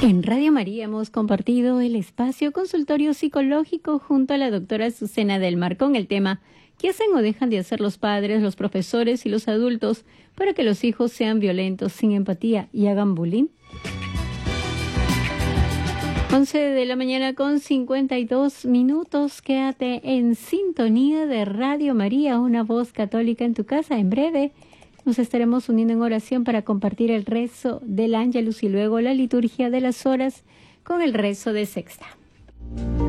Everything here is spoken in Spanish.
En Radio María hemos compartido el espacio consultorio psicológico junto a la doctora Azucena del Mar con el tema ¿qué hacen o dejan de hacer los padres, los profesores y los adultos para que los hijos sean violentos, sin empatía y hagan bullying? 11 de la mañana con 52 minutos. Quédate en sintonía de Radio María, una voz católica en tu casa. En breve nos estaremos uniendo en oración para compartir el rezo del Ángelus y luego la liturgia de las horas con el rezo de sexta.